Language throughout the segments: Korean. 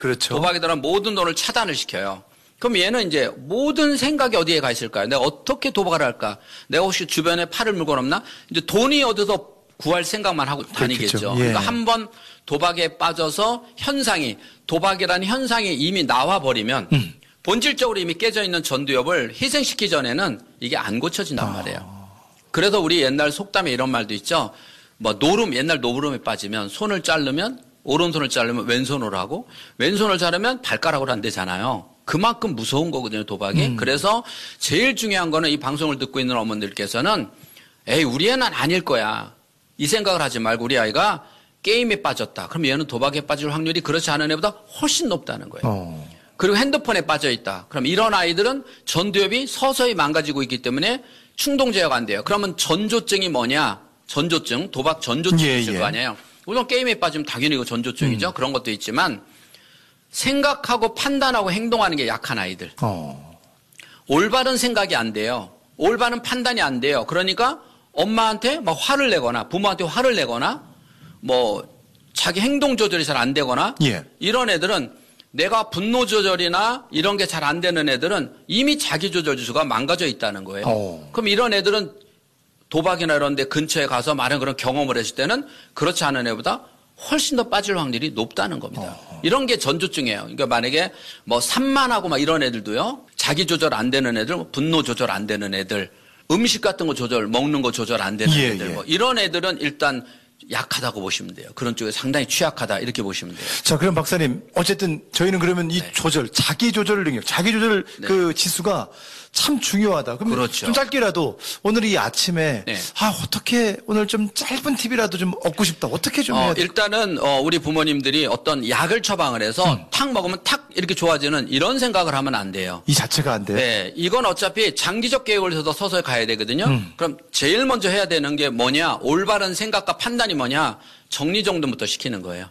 그렇죠. 도박이들은 모든 돈을 차단을 시켜요. 그럼 얘는 이제 모든 생각이 어디에 가 있을까요? 내가 어떻게 도박을 할까? 내가 혹시 주변에 팔을 물고 넘나? 이제 돈이 어디서 구할 생각만 하고 다니겠죠. 그렇겠죠. 예. 그러니까 한번 도박에 빠져서 도박이라는 현상이 이미 나와버리면 본질적으로 이미 깨져 있는 전두엽을 희생시키기 전에는 이게 안 고쳐진단 말이에요. 그래서 우리 옛날 속담에 이런 말도 있죠. 뭐 옛날 노름에 빠지면 오른손을 자르면 왼손으로 하고 왼손을 자르면 발가락으로 안 되잖아요. 그만큼 무서운 거거든요, 도박이. 그래서 제일 중요한 거는 이 방송을 듣고 있는 어머님들께서는 우리 애는 아닐 거야. 이 생각을 하지 말고 우리 아이가 게임에 빠졌다. 그럼 얘는 도박에 빠질 확률이 그렇지 않은 애보다 훨씬 높다는 거예요. 그리고 핸드폰에 빠져 있다. 그럼 이런 아이들은 전두엽이 서서히 망가지고 있기 때문에 충동 제어가 안 돼요. 그러면 전조증이 뭐냐? 도박 전조증이 있을 거 아니에요. 우선 게임에 빠지면 당연히 이거 전조증이죠. 그런 것도 있지만 생각하고 판단하고 행동하는 게 약한 아이들. 올바른 생각이 안 돼요. 올바른 판단이 안 돼요. 그러니까 엄마한테 막 화를 내거나 부모한테 화를 내거나 뭐 자기 행동 조절이 잘 안 되거나 이런 애들은 내가 분노 조절이나 이런 게 잘 안 되는 애들은 이미 자기 조절 지수가 망가져 있다는 거예요. 그럼 이런 애들은 도박이나 이런 데 근처에 가서 많은 그런 경험을 했을 때는 그렇지 않은 애보다 훨씬 더 빠질 확률이 높다는 겁니다. 이런 게 전조증이에요. 그러니까 만약에 뭐 산만하고 막 이런 애들도요. 자기 조절 안 되는 애들, 분노 조절 안 되는 애들, 음식 같은 거 먹는 거 조절 안 되는 애들, 뭐 이런 애들은 일단 약하다고 보시면 돼요. 그런 쪽에 상당히 취약하다 이렇게 보시면 돼요. 자, 그럼 박사님, 어쨌든 저희는 그러면 이 자기 조절 능력, 자기 조절 그 지수가 참 중요하다. 그럼 그렇죠. 좀 짧게라도 오늘 이 아침에 어떻게 오늘 좀 짧은 팁이라도 좀 얻고 싶다. 어떻게 좀 해야 돼? 일단은 우리 부모님들이 어떤 약을 처방을 해서 탁 먹으면 탁 이렇게 좋아지는 이런 생각을 하면 안 돼요. 이 자체가 안 돼요. 네, 이건 어차피 장기적 계획을 해서 서서히 가야 되거든요. 그럼 제일 먼저 해야 되는 게 뭐냐? 올바른 생각과 판단이 뭐냐? 정리정돈부터 시키는 거예요.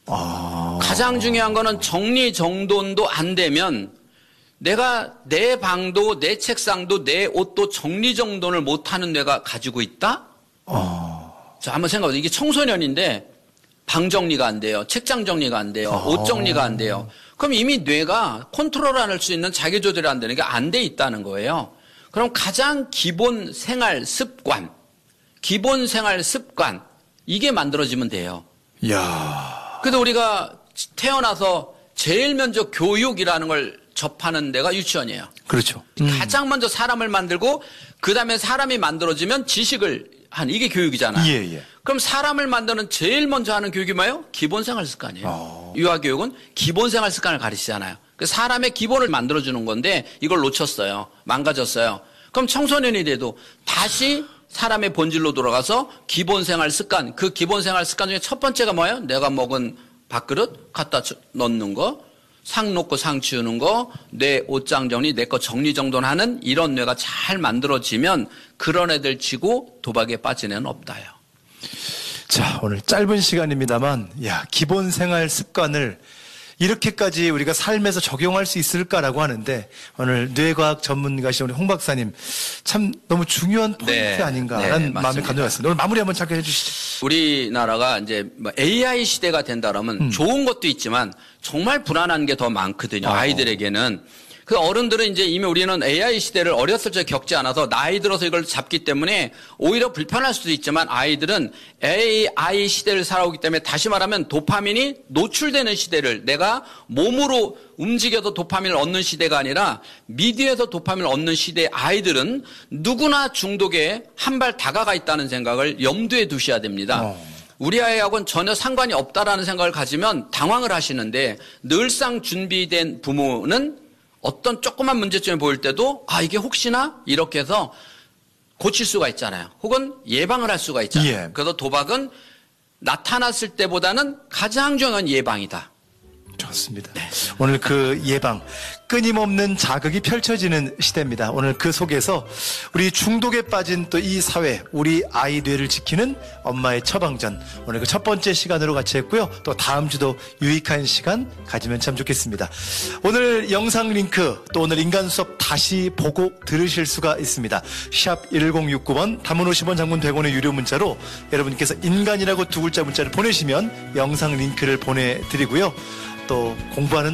가장 중요한 거는 정리정돈도 안 되면 내가 내 방도 내 책상도 내 옷도 정리정돈을 못하는 뇌가 가지고 있다? 자, 한번 생각해보세요. 이게 청소년인데 방 정리가 안 돼요. 책장 정리가 안 돼요. 옷 정리가 안 돼요. 그럼 이미 뇌가 컨트롤 안 할 수 있는 자기 조절이 안 되는 게 안 돼 있다는 거예요. 그럼 가장 기본 생활 습관 이게 만들어지면 돼요. 그래서 우리가 태어나서 제일 먼저 교육이라는 걸 접하는 데가 유치원이에요. 그렇죠. 가장 먼저 사람을 만들고 그 다음에 사람이 만들어지면 지식을 이게 교육이잖아요. 그럼 사람을 만드는 제일 먼저 하는 교육이 뭐예요? 기본생활 습관이에요. 유아교육은 기본생활 습관을 가르치잖아요. 사람의 기본을 만들어주는 건데 이걸 놓쳤어요. 망가졌어요. 그럼 청소년이 돼도 다시 사람의 본질로 돌아가서 기본생활 습관, 그 기본생활 습관 중에 첫 번째가 뭐예요? 내가 먹은 밥그릇 갖다 넣는 거, 상 놓고 상 치우는 거, 내 옷장 정리, 내 거 정리정돈하는 이런 뇌가 잘 만들어지면 그런 애들 치고 도박에 빠진 애는 없다요. 자, 오늘 짧은 시간입니다만, 기본 생활 습관을 이렇게까지 우리가 삶에서 적용할 수 있을까라고 하는데 오늘 뇌과학 전문가신 우리 홍 박사님 참 너무 중요한 포인트 아닌가라는 마음이 가져왔습니다. 오늘 마무리 한번 짧게 해주시죠. 우리나라가 이제 AI 시대가 된다라면 좋은 것도 있지만 정말 불안한 게 더 많거든요. 아이들에게는. 그 어른들은 이제 이미 우리는 AI 시대를 어렸을 때 겪지 않아서 나이 들어서 이걸 잡기 때문에 오히려 불편할 수도 있지만 아이들은 AI 시대를 살아오기 때문에 다시 말하면 도파민이 노출되는 시대를 내가 몸으로 움직여서 도파민을 얻는 시대가 아니라 미디어에서 도파민을 얻는 시대의 아이들은 누구나 중독에 한 발 다가가 있다는 생각을 염두에 두셔야 됩니다. 우리 아이하고는 전혀 상관이 없다라는 생각을 가지면 당황을 하시는데 늘상 준비된 부모는 어떤 조그만 문제점이 보일 때도 이게 혹시나 이렇게 해서 고칠 수가 있잖아요. 혹은 예방을 할 수가 있잖아요. 그래서 도박은 나타났을 때보다는 가장 중요한 예방이다. 좋습니다. 오늘 그 예방, 끊임없는 자극이 펼쳐지는 시대입니다. 오늘 그 속에서 우리 중독에 빠진 또 이 사회, 우리 아이 뇌를 지키는 엄마의 처방전, 오늘 그 첫 번째 시간으로 같이 했고요. 또 다음 주도 유익한 시간 가지면 참 좋겠습니다. 오늘 영상 링크, 또 오늘 인간 수업 다시 보고 들으실 수가 있습니다. 샵 1069번, 단문 50원, 장문 100원의 유료 문자로 여러분께서 인간이라고 두 글자 문자를 보내시면 영상 링크를 보내드리고요. 또 공부하는